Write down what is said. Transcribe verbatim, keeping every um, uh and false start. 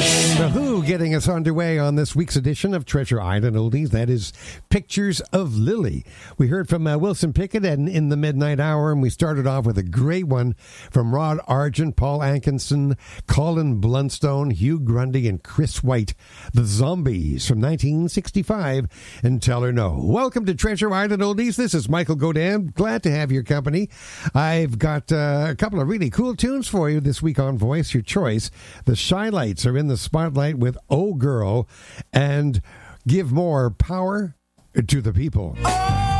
The Who getting us underway on this week's edition of Treasure Island Oldies. That is Pictures of Lily. We heard from uh, Wilson Pickett and In the Midnight Hour, and we started off with a great one from Rod Argent, Paul Ankinson, Colin Blunstone, Hugh Grundy, and Chris White. The Zombies from nineteen sixty-five, and Tell Her No. Welcome to Treasure Island Oldies. This is Michael Godin. Glad to have your company. I've got uh, a couple of really cool tunes for you this week on Voice Your Choice. The Shy Lights are in the spotlight with Oh Girl and Give More Power to the People. Oh!